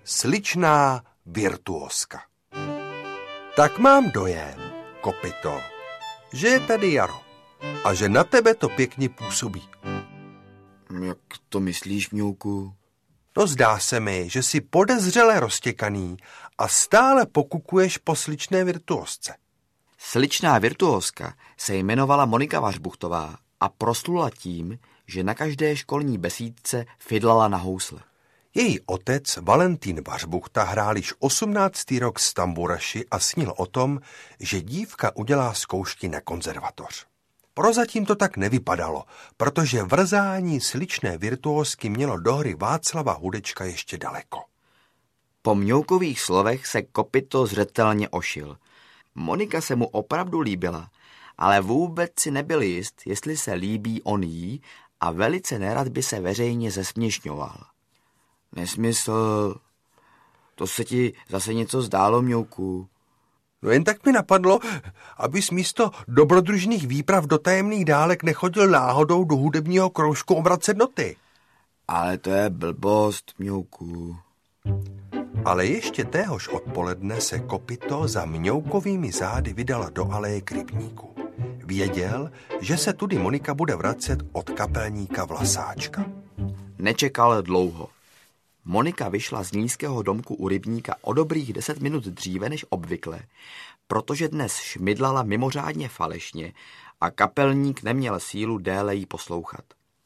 Sličná virtuózka. Tak mám dojem, Kopyto, že je tady jaro a že na tebe to pěkně působí. Jak to myslíš, Mňouku? No zdá se mi, že jsi podezřele roztěkaný a stále pokukuješ po sličné virtuózce. Sličná virtuózka se jmenovala Monika Vařbuchtová a proslula tím, že na každé školní besídce fidlala na housle. Její otec Valentín Vařbuchta hrál již 18. rok s tamburaši a snil o tom, že dívka udělá zkoušky na konzervatoř. Prozatím to tak nevypadalo, protože vrzání sličné virtuózky mělo do hry Václava Hudečka ještě daleko. Po Mňoukových slovech se Kopyto zřetelně ošil. Monika se mu opravdu líbila, ale vůbec si nebyl jist, jestli se líbí on jí, a velice nerad by se veřejně zesměšňoval. Nesmysl, to se ti zase něco zdálo, Mňouku. No jen tak mi napadlo, abys místo dobrodružných výprav do tajemných dálek nechodil náhodou do hudebního kroužku obracet noty. Ale to je blbost, Mňouku. Ale ještě téhož odpoledne se Kopyto za Mňoukovými zády vydala do aleje k rybníku. Věděl, že se tudy Monika bude vracet od kapelníka Vlasáčka. Nečekal dlouho. Monika vyšla z nízkého domku u rybníka o dobrých 10 minut dříve než obvykle, protože dnes šmydlala mimořádně falešně a kapelník neměl sílu déle jí poslouchat.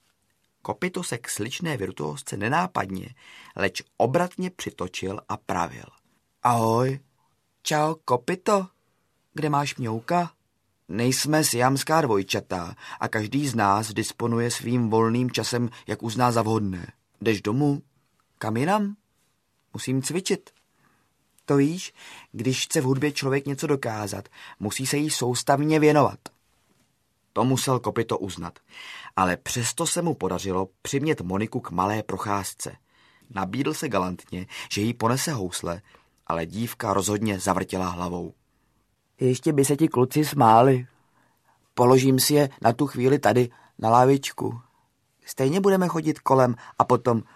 Kopyto se k sličné virtuózce nenápadně, leč obratně přitočil a pravil. Ahoj, čau, Kopyto, kde máš Mňouka? Nejsme siamská dvojčata a každý z nás disponuje svým volným časem, jak uzná za vhodné. Jdeš domů? Kam jinam? Musím cvičit. To víš, když chce v hudbě člověk něco dokázat, musí se jí soustavně věnovat. To musel Kopyto uznat, ale přesto se mu podařilo přimět Moniku k malé procházce. Nabídl se galantně, že jí ponese housle, ale dívka rozhodně zavrtěla hlavou. Ještě by se ti kluci smáli. Položím si je na tu chvíli tady na lavičku. Stejně budeme chodit kolem a potom